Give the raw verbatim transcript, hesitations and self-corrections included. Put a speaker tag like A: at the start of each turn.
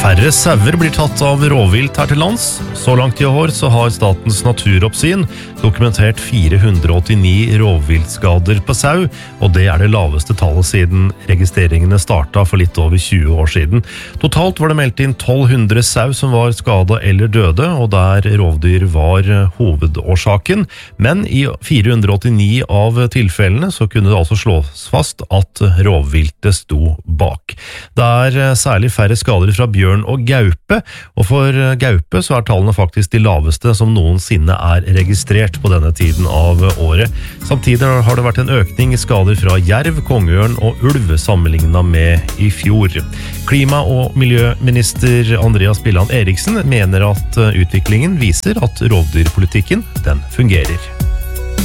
A: Færre sauer blir tatt av rovvilt her til lands. Så langt i år så har Statens naturoppsyn dokumentert fire hundre og åttini rovviltskader på sau, og det er det laveste tallet siden registreringene startet for litt over tjue år siden. Totalt var det meldt inn tolv hundre sau som var skadet eller døde, og der rovdyr var hovedårsaken. Men i fire hundre og åttini av tilfellene så kunne det altså slås fast at rovviltet sto bak. Det er særlig færre skader fra bjørn og gaupe, og for gaupe så er tallene faktisk de laveste som noensinne er registrert på denne tiden av året. Samtidig har det vært en økning i skader fra jerv, kongeørn og ulv sammenlignet med i fjor. Klima- og miljøminister Andreas Bjelland Eriksen mener at utviklingen viser at rovdyrpolitikken den fungerer.